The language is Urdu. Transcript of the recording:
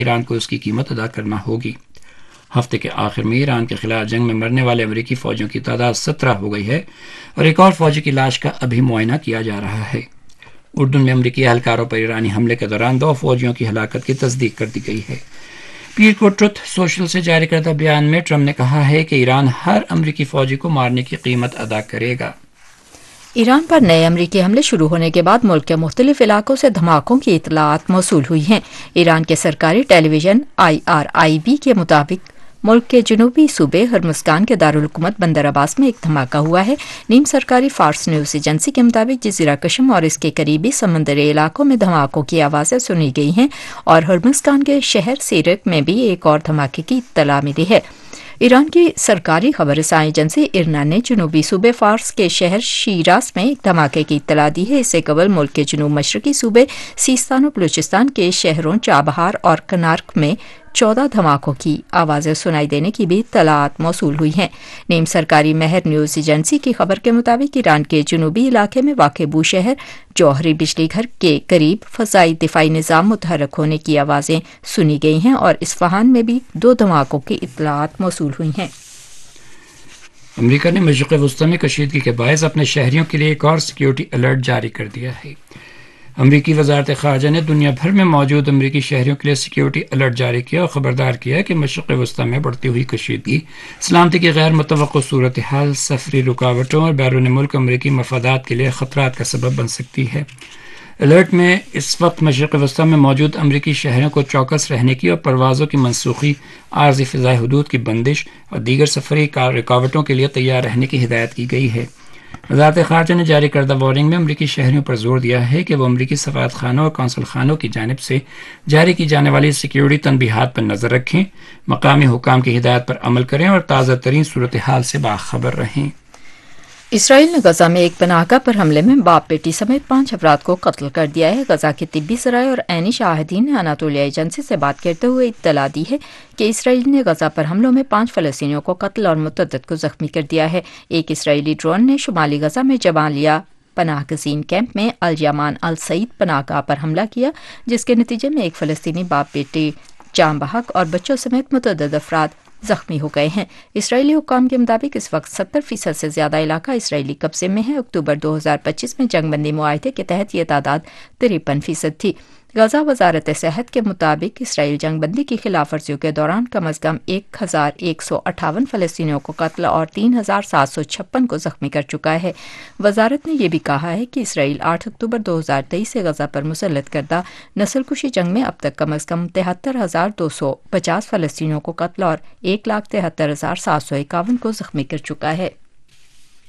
ایران کو اس کی قیمت ادا کرنا ہوگی۔ ہفتے کے آخر میں ایران کے خلاف جنگ میں مرنے والے امریکی فوجیوں کی تعداد 17 ہو گئی ہے اور ایک اور فوجی کی لاش کا ابھی معائنہ کیا جا رہا ہے۔ اردن میں امریکی اہلکاروں پر ایرانی حملے کے دوران 2 فوجیوں کی ہلاکت کی تصدیق کر دی گئی ہے۔ پیر کو ٹروتھ سوشل سے جاری کردہ بیان میں ٹرمپ نے کہا ہے کہ ایران ہر امریکی فوجی کو مارنے کی قیمت ادا کرے گا۔ ایران پر نئے امریکی حملے شروع ہونے کے بعد ملک کے مختلف علاقوں سے دھماکوں کی اطلاعات موصول ہوئی ہیں۔ ایران کے سرکاری ٹیلی ویژن IRIB کے مطابق ملک کے جنوبی صوبے ہرمزگان کے دارالحکومت بندر عباس میں ایک دھماکہ ہوا ہے۔ نیم سرکاری فارس نیوز ایجنسی کے مطابق جزیرہ کشم اور اس کے قریبی سمندری علاقوں میں دھماکوں کی آوازیں سنی گئی ہیں اور ہرمزگان کے شہر سیرک میں بھی ایک اور دھماکے کی اطلاع ملی ہے۔ ایران کی سرکاری خبر رساں ایجنسی ارنا نے جنوبی صوبے فارس کے شہر شیراز میں ایک دھماکے کی اطلاع دی ہے۔ اس سے قبل ملک کے جنوب مشرقی صوبے سیستان و بلوچستان کے شہروں چابہار اور کنارک میں 14 دھماکوں کی آوازیں سنائی دینے کی بھی اطلاعات موصول ہوئی ہیں۔ نیم سرکاری مہر نیوز ایجنسی کی خبر کے مطابق ایران کے جنوبی علاقے میں واقع بو شہر جوہری بجلی گھر کے قریب فضائی دفاعی نظام متحرک ہونے کی آوازیں سنی گئی ہیں اور اصفہان میں بھی 2 دھماکوں کی اطلاعات موصول ہوئی ہیں۔ امریکہ نے مشرق وسطی میں کشیدگی کے باعث اپنے شہریوں کے لیے ایک اور سیکیورٹی الرٹ جاری کر دیا ہے۔ امریکی وزارت خارجہ نے دنیا بھر میں موجود امریکی شہریوں کے لیے سیکیورٹی الرٹ جاری کیا اور خبردار کیا کہ مشرق وسطی میں بڑھتی ہوئی کشیدگی، سلامتی کی غیر متوقع صورتحال، سفری رکاوٹوں اور بیرون ملک امریکی مفادات کے لیے خطرات کا سبب بن سکتی ہے۔ الرٹ میں اس وقت مشرق وسطی میں موجود امریکی شہریوں کو چوکس رہنے کی اور پروازوں کی منسوخی، عارضی فضائی حدود کی بندش اور دیگر سفری رکاوٹوں کے لیے تیار رہنے کی ہدایت کی گئی ہے۔ وزارت خارجہ نے جاری کردہ وارننگ میں امریکی شہریوں پر زور دیا ہے کہ وہ امریکی سفارت خانوں اور قونصل خانوں کی جانب سے جاری کی جانے والی سیکیورٹی تنبیہات پر نظر رکھیں، مقامی حکام کی ہدایت پر عمل کریں اور تازہ ترین صورتحال سے باخبر رہیں۔ اسرائیل نے غزہ میں ایک پناہ گاہ پر حملے میں باپ بیٹی سمیت 5 افراد کو قتل کر دیا ہے۔ غزہ کے طبی ذرائع اور عینی شاہدین نے اناطولیہ ایجنسی سے بات کرتے ہوئے اطلاع دی ہے کہ اسرائیل نے غزہ پر حملوں میں 5 فلسطینیوں کو قتل اور متعدد کو زخمی کر دیا ہے۔ ایک اسرائیلی ڈرون نے شمالی غزہ میں جبالیہ پناہ گزین کیمپ میں الیمان السعید پناہ گاہ پر حملہ کیا، جس کے نتیجے میں ایک فلسطینی باپ بیٹی جاں بحق اور بچوں سمیت متعدد افراد زخمی ہو گئے ہیں۔ اسرائیلی حکام کے مطابق اس وقت 70% سے زیادہ علاقہ اسرائیلی قبضے میں ہے۔ اکتوبر 2025 میں جنگ بندی معاہدے کے تحت یہ تعداد 53% تھی۔ غزہ وزارت صحت کے مطابق اسرائیل جنگ بندی کی خلاف ورزیوں کے دوران کم از کم 1158 فلسطینیوں کو قتل اور 3756 کو زخمی کر چکا ہے۔ وزارت نے یہ بھی کہا ہے کہ اسرائیل 8 اکتوبر 2023 سے غزہ پر مسلط کردہ نسل کشی جنگ میں اب تک کم از کم 73,250 فلسطینیوں کو قتل اور 1,73,751 کو زخمی کر چکا ہے۔